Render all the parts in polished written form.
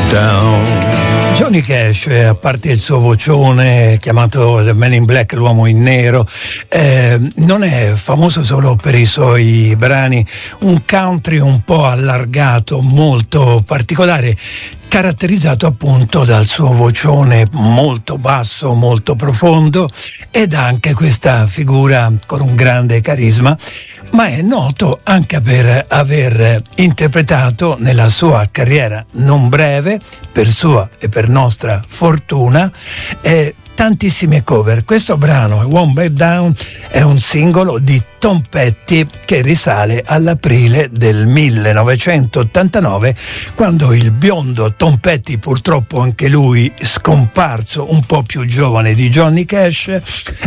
Down. Johnny Cash, a parte il suo vocione chiamato The Man in Black, l'uomo in nero, non è famoso solo per i suoi brani, un country un po' allargato, molto particolare, caratterizzato appunto dal suo vocione molto basso, molto profondo, ed anche questa figura con un grande carisma, ma è noto anche per aver interpretato nella sua carriera non breve, per sua e per nostra fortuna, tantissime cover. Questo brano, Won't Back Down, è un singolo di Tom Petty che risale all'aprile del 1989, quando il biondo Tom Petty, purtroppo anche lui scomparso un po' più giovane di Johnny Cash,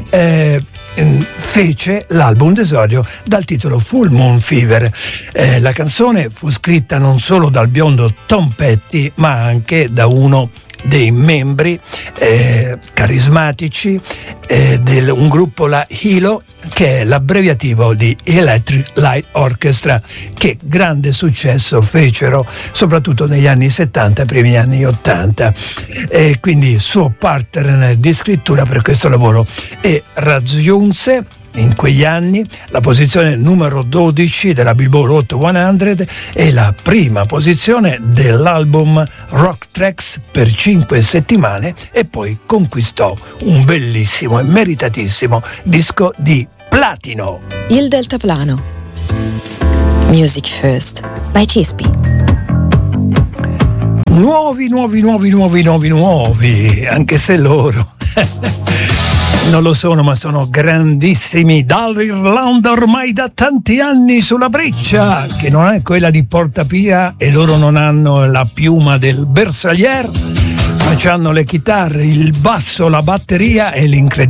fece l'album d'esordio dal titolo Full Moon Fever. La canzone fu scritta non solo dal biondo Tom Petty, ma anche da uno dei membri carismatici di un gruppo, la Hilo, che è l'abbreviativo di Electric Light Orchestra, che grande successo fecero soprattutto negli anni 70 e primi anni 80, e quindi suo partner di scrittura per questo lavoro, e raggiunse in quegli anni la posizione numero 12 della Billboard Hot 100 e la prima posizione dell'album Rock Tracks per 5 settimane, e poi conquistò un bellissimo e meritatissimo disco di platino. Il deltaplano. Music First by Cispi. Nuovi, anche se loro non lo sono, ma sono grandissimi, dall'Irlanda ormai da tanti anni sulla breccia, che non è quella di Porta Pia, e loro non hanno la piuma del Bersaglier, ma hanno le chitarre, il basso, la batteria e l'incredibile